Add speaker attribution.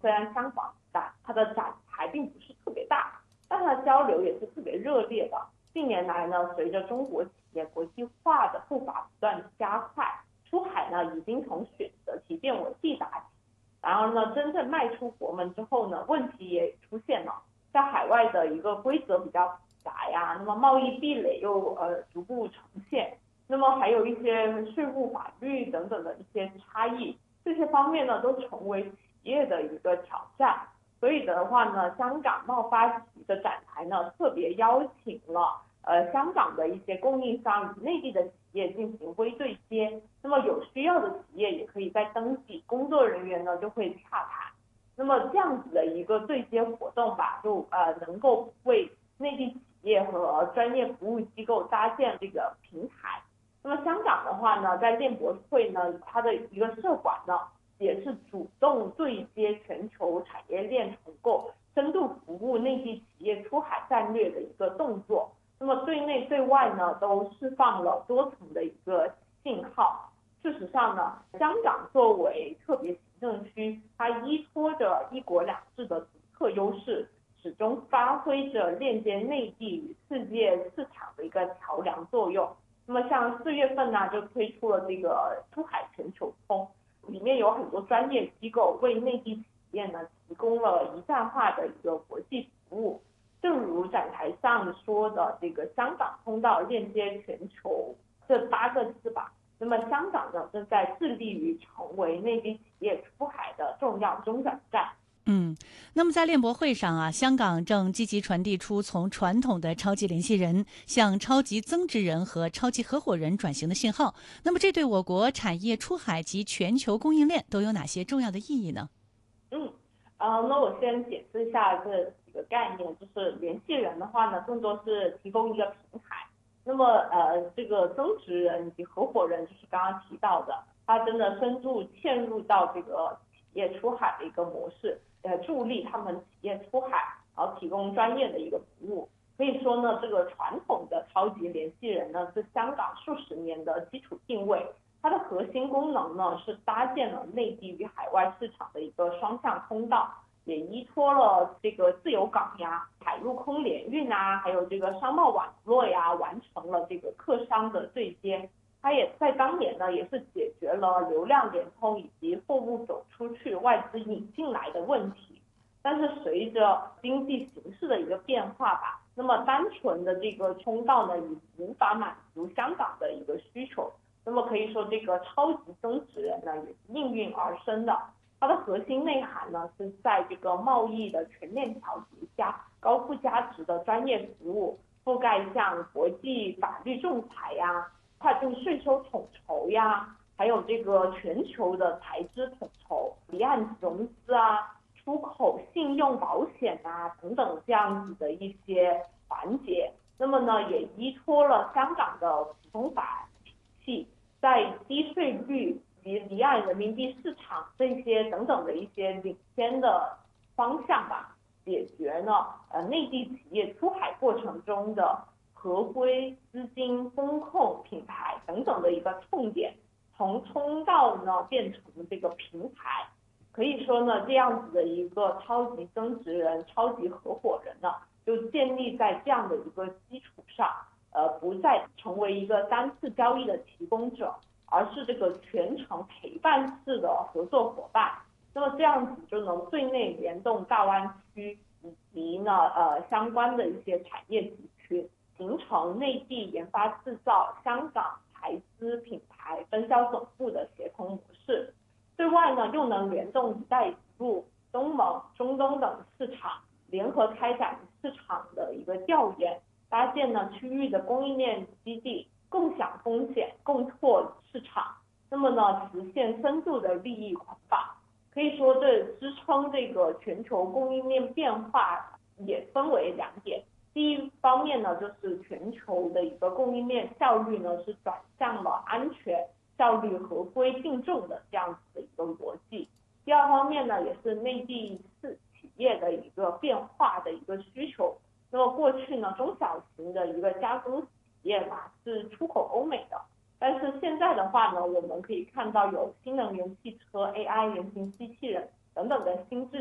Speaker 1: 虽然香港大，它的展台并不是特别大，但它的交流也是特别热烈的。近年来呢，随着中国企业国际化的步伐不断加快，出海呢已经从选择题变为必答题。然而呢，真正迈出国门之后呢，问题也出现了，在海外的一个规则比较复杂呀，那么贸易壁垒又逐步呈现，那么还有一些税务法律等等的一些差异，这些方面呢都成为企业的一个挑战。所以的话呢，香港贸发局的展台呢特别邀请了香港的一些供应商与内地的企业进行微对接，那么有需要的企业也可以在登记，工作人员呢就会洽谈。那么这样子的一个对接活动吧，就能够为内地企业和专业服务机构搭建这个平台。那么香港的话呢，在链博会呢，它的一个社管呢，也是主动对接全球产业链重构，深度服务内地企业出海战略的一个动作。那么对内对外呢，都释放了多层的一个信号。事实上呢，香港作为特别行政区，它依托着一国两制的独特优势，始终发挥着链接内地与世界市场的一个桥梁作用。那么像4月份呢，就推出了这个出海全球通，里面有很多专业机构为内地企业呢提供了一站化的一个国际服务。正如展台上说的，这个香港通道链接全球这8个字吧。那么香港呢，正在致力于成为内地企业出海的重要中转站。
Speaker 2: 那么在链博会上啊，香港正积极传递出从传统的超级联系人向超级增值人和超级合伙人转型的信号。那么这对我国产业出海及全球供应链都有哪些重要的意义呢？
Speaker 1: 那我先解释一下这几个概念，就是联系人的话呢，更多是提供一个平台。那么这个增值人以及合伙人，就是刚刚提到的，他真的深入嵌入到这个企业出海的一个模式，助力他们企业出海，然后提供专业的一个服务。可以说呢，这个传统的超级联系人呢，是香港数十年的基础定位。它的核心功能呢是搭建了内地与海外市场的一个双向通道，也依托了这个自由港呀、海陆空联运啊，还有这个商贸网络呀，完成了这个客商的对接。它也在当年呢，也是解决了流量联通以及货物走出去、外资引进来的问题。但是随着经济形势的一个变化吧，那么单纯的这个通道呢，已无法满足香港的一个需求。那么可以说，这个超级增值人呢，也是应运而生的。它的核心内涵呢，是在这个贸易的全面调节下，高附加值的专业服务，覆盖像国际法律仲裁呀、跨境税收统筹呀，还有这个全球的财资统筹、离岸融资啊、出口信用保险啊等等这样子的一些环节。那么呢，也依托了香港的普通法在低税率及离岸人民币市场这些等等的一些领先的方向吧，解决了内地企业出海过程中的合规、资金、风控、品牌等等的一个痛点，从通道呢变成这个平台。可以说呢，这样子的一个超级增值人、超级合伙人呢，就建立在这样的一个基础上。不再成为一个单次交易的提供者，而是这个全程陪伴式的合作伙伴。那么这样子就能对内联动大湾区以及呢相关的一些产业地区，形成内地研发制造、香港财资品牌分销总部的协同模式。对外呢又能联动一带一路、东盟、中东等市场，联合开展市场的一个调研。搭建呢区域的供应链基地，共享风险，共拓市场。那么呢，实现深度的利益捆绑。可以说，这支撑这个全球供应链变化也分为2点。第一方面呢，就是全球的一个供应链效率呢是转向了安全、效率、合规、定重的这样子的一个逻辑。第二方面呢，也是内地企业的一个变化的一个需求。那么过去呢，中小型的一个加工企业嘛，是出口欧美的。但是现在的话呢，我们可以看到有新能源汽车、AI、人形机器人等等的新质